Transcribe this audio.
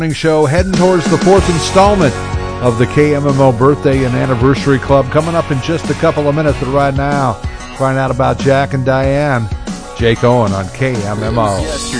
Show heading towards the fourth installment of the KMMO Birthday and Anniversary Club. Coming up in just a couple of minutes, but right now, find out about Jack and Diane. Jake Owen on KMMO.